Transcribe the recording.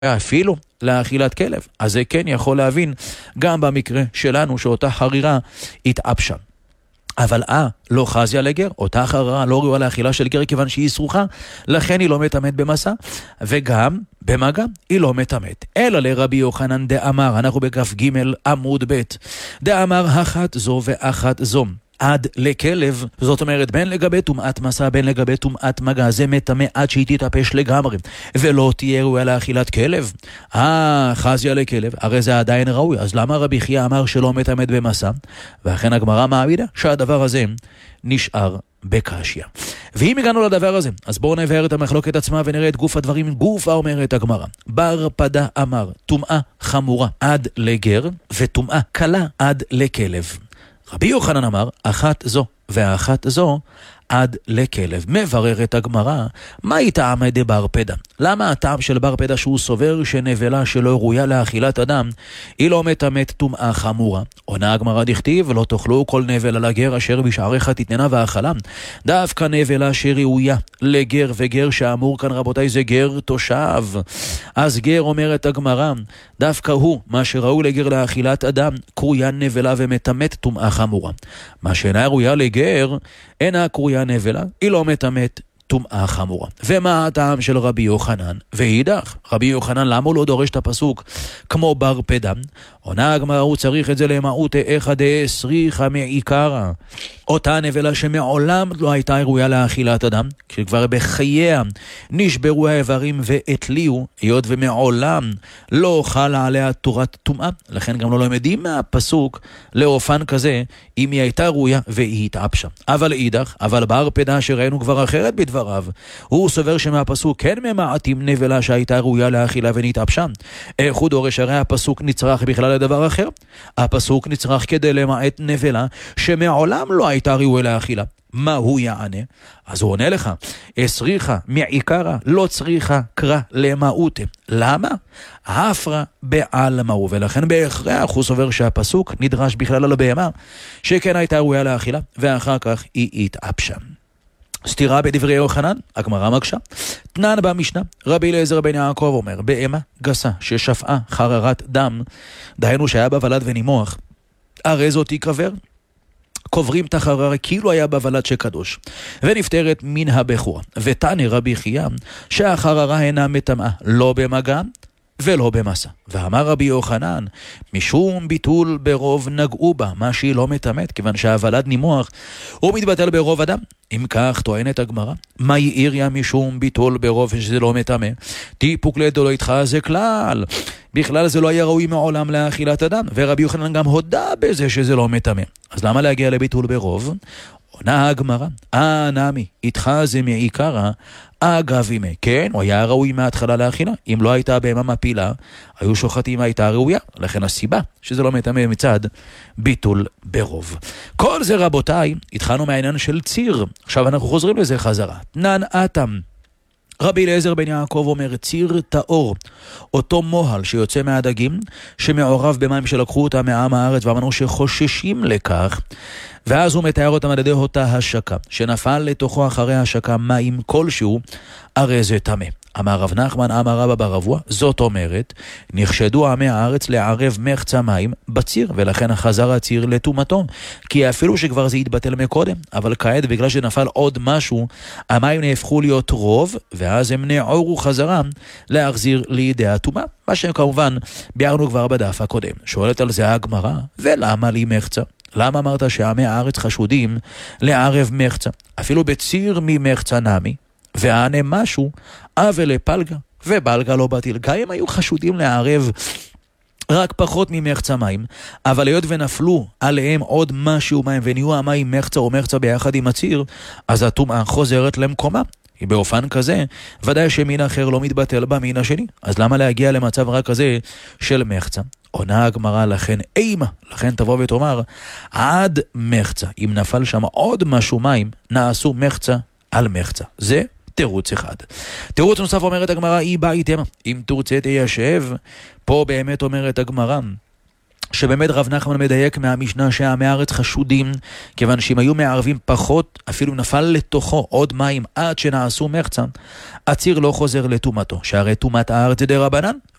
אפילו לאכילת כלב. אז זה כן יכול להבין גם במקרה שלנו שאותה חרירה התאפשה. אבל לא חזיה לגר, אותה חרירה לא ראויה לאכילה של גר כיוון שהיא סרוחה, לכן היא לא מטמאת במסע, וגם במגע היא לא מטמאת. אלא לרבי יוחנן דאמר, אנחנו בכף ג' עמוד ב', דאמר אחת זו ואחת זו עד לכלב, זאת אומרת בין לגבי טומאת מסע בין לגבי טומאת מגע, זה מטמא עד שהיא תתאפש לגמרי ולא תהיה ראויה לאכילת כלב. חזיה לכלב, הרי זה עדיין ראוי, אז למה רבי חייא אמר שלא מטמאת במסע? ואכן הגמרא מעמידה שהדבר הזה נשאר בקשיא. ואם הגענו לדבר הזה, אז בואו נבהר את המחלוקת עצמה ונראה את גוף הדברים. גופה אומרת הגמרא, בר פדה אמר טומאה חמורה עד לגר וטומאה קלה עד לכלב. רבי יוחנן אמר, אחת זו ואחת זו עד לכלב. מבררת הגמרא, מהי טעם דבר פדה? למה הטעם של בר פדה שהוא סובר שנבלה שלא ראויה לאכילת אדם היא לא מטמאת טומאה חמורה? עונה הגמרא דכתיב, לא תאכלו כל נבלה לגר אשר בשעריך תתננה ואכלה. דווקא נבלה שראויה לגר, וגר שאמור כאן רבותיי זה גר תושב. אז גר אומרת הגמרא, דווקא הוא מה שראוי לגר לאכילת אדם קרויה נבלה ומטמאת טומאה חמורה. מה שאינה ראויה לגר אינה קרויה נבלה, היא לא מטמאת טומאה חמורה. ומה הטעם של רבי יוחנן? ואידך, רבי יוחנן למה הוא לא דורש את הפסוק כמו בר פדה? עונה הגמרא, הוא צריך את זה למהות אחד סריחה מעיקרא, אותה נבלה שמעולם לא הייתה ראויה לאכילת אדם, כשכבר בחייה נשברו האיברים והתליו, היות ומעולם לא חלה עליה תורת טומאה, לכן גם לא למדים מהפסוק לאופן כזה אם היא הייתה ראויה והיא התאפשה. אבל אידך, אבל בר פדה שראינו כבר אחרת בדבריו, הוא סובר שמהפסוק כן ממעטים נבלה שהייתה ראויה לאכילה ונתאפשה. איך הוא דורש? הרי הפסוק נצרך בכלל לדבר אחר. הפסוק נצרך כדי למעט נבלה שמעולם לא הייתה ראויה לאכילה. מה הוא יענה? אז הוא עונה לך, סריחה מעיקרא לא צריכה קרא למהות. למה? הפרה בעלמא, ולכן בהכרח הוא סובר שהפסוק נדרש בכלל על הבהמה שכן הייתה ראויה לאכילה ואחר כך היא התאפשה. סתירה בדברי יוחנן, הגמרא מקשה. תנן במשנה, רבי אליעזר בן יעקב אומר, בהמה גסה ששפעה חררת דם, דהיינו שהיה בה ולד ונימוח, הרי זאת יקבר. קוברים את החררה כאילו היה בוולד שקדוש, ונפטרת מן הבכורה. ותנא רבי חייא שהחררה אינה מטמאה לא במגע ולא במסע. ואמר רבי יוחנן, משום ביטול ברוב נגעו בה, מה שהיא לא מטמאת, כיוון שהוולד נימוח הוא מתבטל ברוב אדם. אם כך טוענת הגמרא, מה יעיריה משום ביטול ברוב שזה לא מטמא? טיפוק לדלו איתך זה כלל, בכלל זה לא היה ראוי מעולם לאכילת אדם, ורבי יוחנן גם הודה בזה שזה לא מטמא. אז למה להגיע לביטול ברוב? עונה הגמרא, נמי, איתך זה מעיקרא, אגב ימי. כן, הוא היה ראוי מההתחלה לאכילה. אם לא הייתה בהמה מפילה, היו שוחטים הייתה ראויה. לכן הסיבה שזה לא מטמא מצד ביטול ברוב. כל זה רבותיי, התחלנו מהעניין של ציר. עכשיו אנחנו חוזרים לזה חזרה. תנן אתם. רבי אליעזר בן יעקב אומר, ציר טהור, אותו מוהל שיוצא מהדגים, שמעורב במים שלקחו אותה מעם הארץ, ואמרנו שחוששים לכך, ואז הוא מתאר אותם על ידי אותה השקה, שנפל לתוכו אחרי השקה מים כלשהו, הרי זה טמא. אמר רב נחמן, אמר רבא בר אבוה, זאת אומרת, נחשדו עמי הארץ לערב מחצה מים בציר, ולכן חזר הציר לטומאתו, כי אפילו שכבר זה יתבטל מקודם, אבל כעת בגלל שנפל עוד משהו, המים נהפכו להיות רוב, ואז הם נעורו חזרה להחזיר לידי הטומאה, מה שכמובן ביארנו כבר בדף הקודם. שואלת על זה הגמרא, ולמה לי מחצה? למה אמרת שעמי הארץ חשודים לערב מחצה? אפילו בציר ממחצה נמי, וענה משהו, אבל לפלגה, ובלגה לא בטיל. גם הם היו חשודים לערב רק פחות ממחצה מים, אבל היות ונפלו עליהם עוד משהו מים, ונהיו המים מחצה או מחצה ביחד עם הציר, אז הטומאה חוזרת למקומה. באופן כזה, ודאי שמין אחר לא מתבטל במין השני. אז למה להגיע למצב רק כזה של מחצה? עונה הגמרא, לכן אימה, לכן תבוא ותאמר, עד מחצה. אם נפל שם עוד משהו מים, נעשו מחצה על מחצה. זה תירוץ אחד. תירוץ נוסף אומרת הגמרא, אי בא איתמה, אם תרצה תיישב. פה באמת אומרת הגמרא, שבאמת רב נחמן מדייק מהמשנה שעמי הארץ חשודים, כיוון שאם היו מערבים פחות, אפילו נפל לתוכו עוד מים עד שנעשו מחצה, עציר לא חוזר לטומאתו, שהרי טומאת הארץ זה דרבנן,